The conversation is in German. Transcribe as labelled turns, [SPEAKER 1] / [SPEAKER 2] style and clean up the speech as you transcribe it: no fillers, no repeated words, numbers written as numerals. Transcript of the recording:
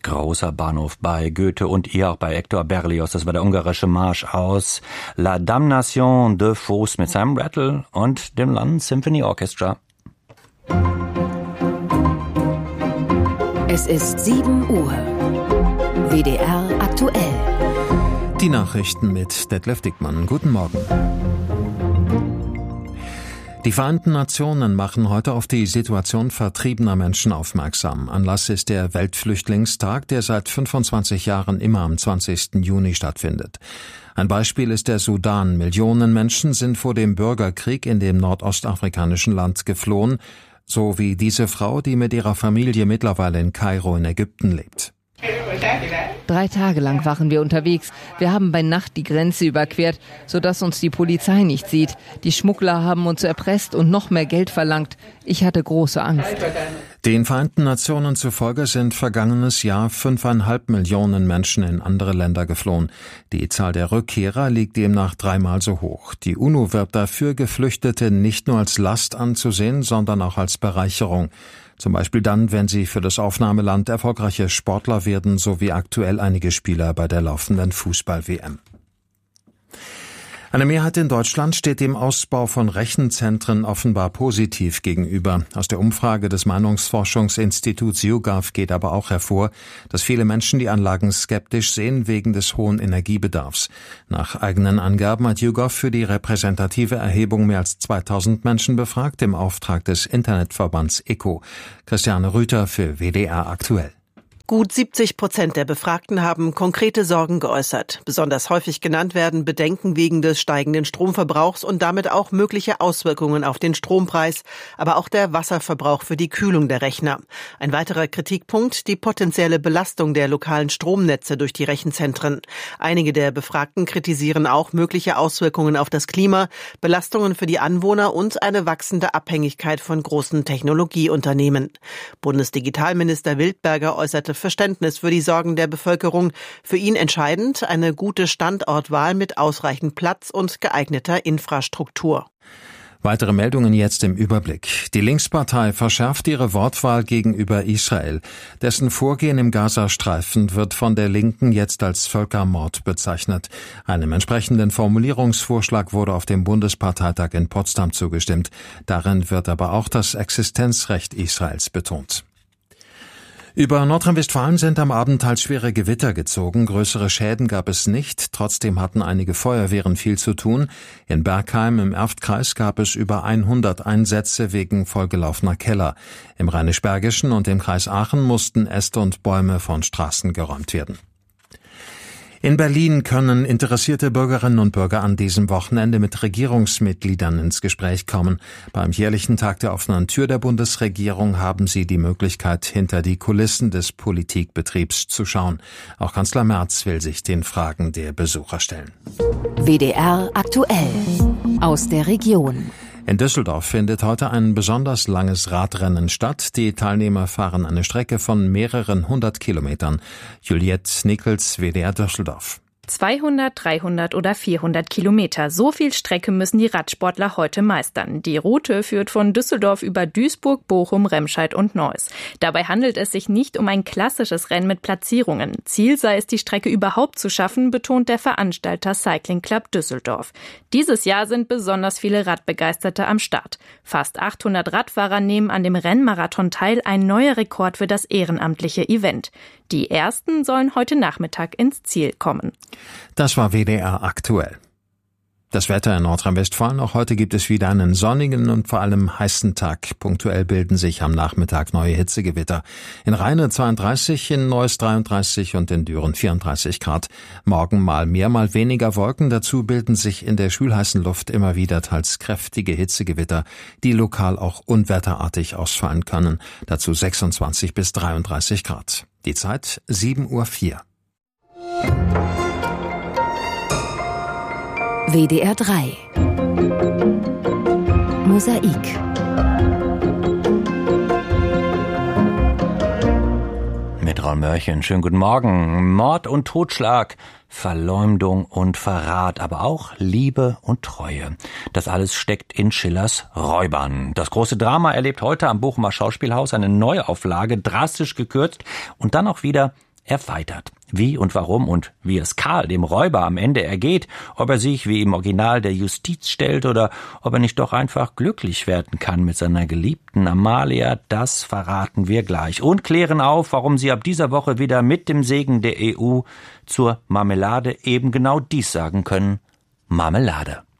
[SPEAKER 1] Großer Bahnhof bei Goethe und ihr auch bei Hector Berlioz. Das war der ungarische Marsch aus La Damnation de Faust mit Sam Rattle und dem London Symphony Orchestra.
[SPEAKER 2] Es ist 7 Uhr. WDR aktuell.
[SPEAKER 3] Die Nachrichten mit Detlef Dickmann. Guten Morgen. Die Vereinten Nationen machen heute auf die Situation vertriebener Menschen aufmerksam. Anlass ist der Weltflüchtlingstag, der seit 25 Jahren immer am 20. Juni stattfindet. Ein Beispiel ist der Sudan. Millionen Menschen sind vor dem Bürgerkrieg in dem nordostafrikanischen Land geflohen, so wie diese Frau, die mit ihrer Familie mittlerweile in Kairo in Ägypten lebt.
[SPEAKER 4] 3 Tage lang waren wir unterwegs. Wir haben bei Nacht die Grenze überquert, sodass uns die Polizei nicht sieht. Die Schmuggler haben uns erpresst und noch mehr Geld verlangt. Ich hatte große Angst.
[SPEAKER 3] Den Vereinten Nationen zufolge sind vergangenes Jahr 5,5 Millionen Menschen in andere Länder geflohen. Die Zahl der Rückkehrer liegt demnach 3-mal so hoch. Die UNO wirbt dafür, Geflüchtete nicht nur als Last anzusehen, sondern auch als Bereicherung. Zum Beispiel dann, wenn sie für das Aufnahmeland erfolgreiche Sportler werden, so wie aktuell einige Spieler bei der laufenden Fußball-WM. Eine Mehrheit in Deutschland steht dem Ausbau von Rechenzentren offenbar positiv gegenüber. Aus der Umfrage des Meinungsforschungsinstituts YouGov geht aber auch hervor, dass viele Menschen die Anlagen skeptisch sehen wegen des hohen Energiebedarfs. Nach eigenen Angaben hat YouGov für die repräsentative Erhebung mehr als 2000 Menschen befragt im Auftrag des Internetverbands ECO. Christiane Rüther für WDR aktuell.
[SPEAKER 5] Gut 70% der Befragten haben konkrete Sorgen geäußert. Besonders häufig genannt werden Bedenken wegen des steigenden Stromverbrauchs und damit auch mögliche Auswirkungen auf den Strompreis, aber auch der Wasserverbrauch für die Kühlung der Rechner. Ein weiterer Kritikpunkt, die potenzielle Belastung der lokalen Stromnetze durch die Rechenzentren. Einige der Befragten kritisieren auch mögliche Auswirkungen auf das Klima, Belastungen für die Anwohner und eine wachsende Abhängigkeit von großen Technologieunternehmen. Bundesdigitalminister Wildberger äußerte Verständnis für die Sorgen der Bevölkerung. Für ihn entscheidend eine gute Standortwahl mit ausreichend Platz und geeigneter Infrastruktur.
[SPEAKER 3] Weitere Meldungen jetzt im Überblick. Die Linkspartei verschärft ihre Wortwahl gegenüber Israel. Dessen Vorgehen im Gazastreifen wird von der Linken jetzt als Völkermord bezeichnet. Einem entsprechenden Formulierungsvorschlag wurde auf dem Bundesparteitag in Potsdam zugestimmt. Darin wird aber auch das Existenzrecht Israels betont. Über Nordrhein-Westfalen sind am Abend teils schwere Gewitter gezogen. Größere Schäden gab es nicht. Trotzdem hatten einige Feuerwehren viel zu tun. In Bergheim im Erftkreis gab es über 100 Einsätze wegen vollgelaufener Keller. Im Rheinisch-Bergischen und im Kreis Aachen mussten Äste und Bäume von Straßen geräumt werden. In Berlin können interessierte Bürgerinnen und Bürger an diesem Wochenende mit Regierungsmitgliedern ins Gespräch kommen. Beim jährlichen Tag der offenen Tür der Bundesregierung haben sie die Möglichkeit, hinter die Kulissen des Politikbetriebs zu schauen. Auch Kanzler Merz will sich den Fragen der Besucher stellen.
[SPEAKER 2] WDR aktuell aus der Region.
[SPEAKER 3] In Düsseldorf findet heute ein besonders langes Radrennen statt. Die Teilnehmer fahren eine Strecke von mehreren 100 Kilometern. Juliette Nickels, WDR Düsseldorf.
[SPEAKER 6] 200, 300 oder 400 Kilometer. So viel Strecke müssen die Radsportler heute meistern. Die Route führt von Düsseldorf über Duisburg, Bochum, Remscheid und Neuss. Dabei handelt es sich nicht um ein klassisches Rennen mit Platzierungen. Ziel sei es, die Strecke überhaupt zu schaffen, betont der Veranstalter Cycling Club Düsseldorf. Dieses Jahr sind besonders viele Radbegeisterte am Start. Fast 800 Radfahrer nehmen an dem Rennmarathon teil, ein neuer Rekord für das ehrenamtliche Event. Die ersten sollen heute Nachmittag ins Ziel kommen.
[SPEAKER 3] Das war WDR aktuell. Das Wetter in Nordrhein-Westfalen. Auch heute gibt es wieder einen sonnigen und vor allem heißen Tag. Punktuell bilden sich am Nachmittag neue Hitzegewitter. In Rheine 32, in Neuss 33 und in Düren 34 Grad. Morgen mal mehr, mal weniger Wolken. Dazu bilden sich in der schwülheißen Luft immer wieder teils kräftige Hitzegewitter, die lokal auch unwetterartig ausfallen können. Dazu 26 bis 33 Grad. Die Zeit 7:04 Uhr.
[SPEAKER 2] WDR 3 Mosaik.
[SPEAKER 1] Mit Raul Mörchen, schönen guten Morgen. Mord und Totschlag, Verleumdung und Verrat, aber auch Liebe und Treue. Das alles steckt in Schillers Räubern. Das große Drama erlebt heute am Bochumer Schauspielhaus eine Neuauflage, drastisch gekürzt und dann auch wieder erweitert. Wie und warum und wie es Karl, dem Räuber, am Ende ergeht, ob er sich wie im Original der Justiz stellt oder ob er nicht doch einfach glücklich werden kann mit seiner geliebten Amalia, das verraten wir gleich und klären auf, warum Sie ab dieser Woche wieder mit dem Segen der EU zur Marmelade eben genau dies sagen können: Marmelade.